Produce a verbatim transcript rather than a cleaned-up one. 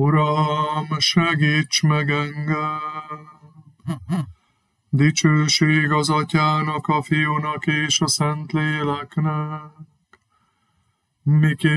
Uram, segíts meg engem! Dicsőség az Atyának, a Fiúnak és a Szentléleknek, miképpen